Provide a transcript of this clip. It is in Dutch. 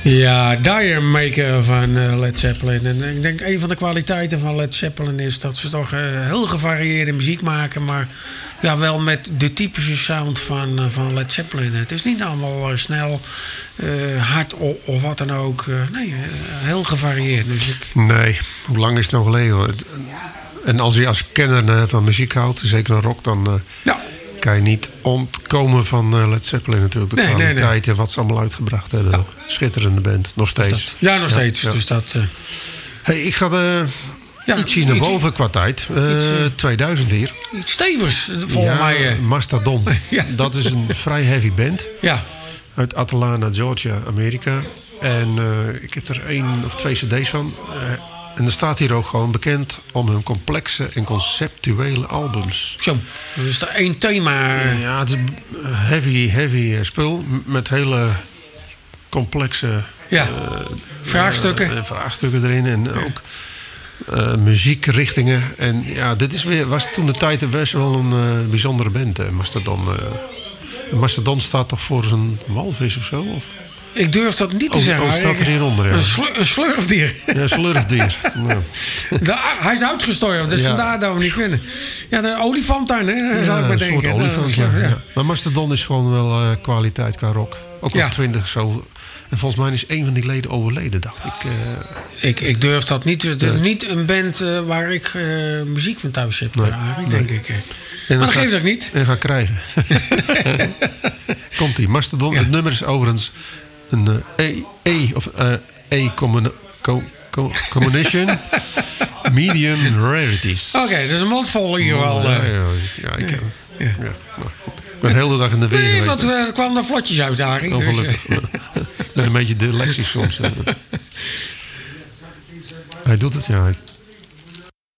Ja, Dire Maker van Led Zeppelin. En ik denk een van de kwaliteiten van Led Zeppelin is dat ze toch heel gevarieerde muziek maken, maar ja, wel met de typische sound van Led Zeppelin. Het is niet allemaal snel, hard of wat dan ook. Nee, heel gevarieerd. Dus Nee, hoe lang is het nou geleden? Hoor? En als je als kenner van muziek houdt, zeker rock, dan kan je niet ontkomen van Led Zeppelin natuurlijk. De kwaliteit en wat ze allemaal uitgebracht hebben. Ja. Schitterende band, nog steeds. Ja, nog steeds. Ja. Dus dat, hey, ik ga ietsje naar boven qua tijd. 2000 hier. Iets stevigs, volgens mij. Mastodon. Ja. Dat is een vrij heavy band. Ja. Uit Atlanta, Georgia, Amerika. En ik heb er 1 of 2 cd's van. En er staat hier ook gewoon bekend om hun complexe en conceptuele albums. Zo, dat is er 1 thema. Ja, het is heavy spul met hele complexe vraagstukken erin. En ook muziekrichtingen. En ja, was toen de tijd best wel een bijzondere band, Mastodon. Mastodon staat toch voor een walvis of zo? Of? Ik durf dat niet te zeggen. Staat er hieronder, ja. Een slurfdier. Ja, een slurfdier. Ja. Hij is uitgestorven, dus vandaar dat we niet kunnen. Ja, de olifant dan, hè, zou ik maar denken. Een soort olifant, ja. Maar Mastodon is gewoon wel kwaliteit qua rock. Ook nog 20 zo. En volgens mij is 1 van die leden overleden, dacht ik. Ik durf dat niet. Niet een band waar ik muziek van thuis heb, denk ik. Maar dat geeft ook niet. En gaan krijgen. Komt-ie. Mastodon. Ja. Het nummer is overigens een combination medium rarities. Oké, dus een mond vol in ieder geval. Ja, ik ken maar goed. Ik ben de hele dag in de weer geweest. Want er kwamen er vlotjes uit, Arie. Ongelukkig. Dus, ik ben een beetje dyslexisch soms. Hij doet het, ja.